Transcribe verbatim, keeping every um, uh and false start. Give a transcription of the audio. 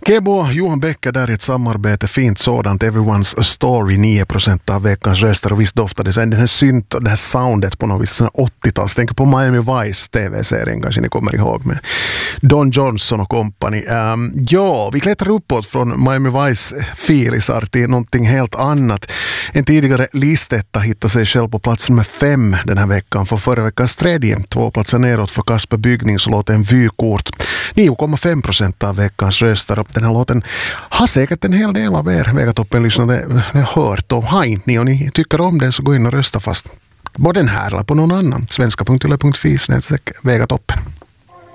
Kebo, Johan Bäcker där i ett samarbete, fint sådant, Everyone's a Story, nio procent av veckans röster, och visst doftade sen den här synt och det här soundet på något vis åttiotals. Tänk på Miami Vice tv-serien, kanske ni kommer ihåg, med Don Johnson och kompani. Um, ja, vi klättrar uppåt från Miami Vice-filisar till någonting helt annat. En tidigare listetta hittar sig själv på plats nummer fem den här veckan, för förra veckans tredje, två platser neråt för Kasper Bygning, så låter en vykort. nio komma fem procent av veckans röster. Den här låten har säkert en hel del av er Vegatoppen-lyssnare hört, och har inte ni och ni tycker om det så gå in och rösta fast på den här eller på någon annan. svenska punkt yle punkt fi snedstreck Vegatoppen.